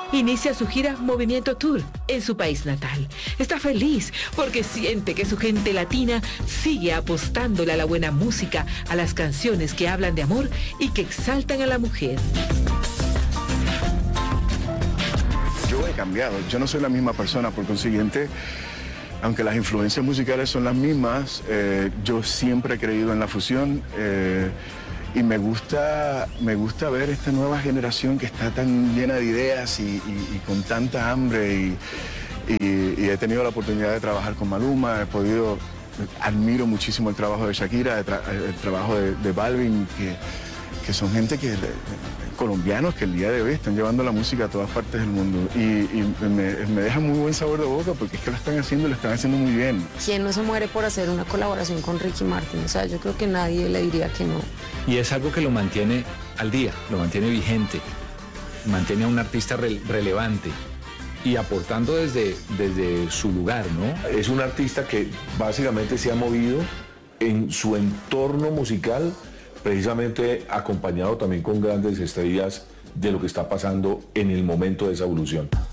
inicia su gira Movimiento Tour en su país natal. Está feliz porque siente que su gente latina sigue apostándole a la buena música, a las canciones que hablan de amor y que exaltan a la mujer. Yo he cambiado, yo no soy la misma persona, por consiguiente, aunque las influencias musicales son las mismas, yo siempre he creído en la fusión y me gusta ver esta nueva generación que está tan llena de ideas y con tanta hambre y he tenido la oportunidad de trabajar con Maluma, admiro muchísimo el trabajo de Shakira, el trabajo de Balvin, que son gente colombianos que el día de hoy están llevando la música a todas partes del mundo y me deja muy buen sabor de boca porque es que lo están haciendo muy bien. ¿Quién no se muere por hacer una colaboración con Ricky Martin? O sea, yo creo que nadie le diría que no. Y es algo que lo mantiene al día, lo mantiene vigente, mantiene a un artista relevante y aportando desde su lugar, ¿no? Es un artista que básicamente se ha movido en su entorno musical, precisamente acompañado también con grandes estrellas de lo que está pasando en el momento de esa evolución.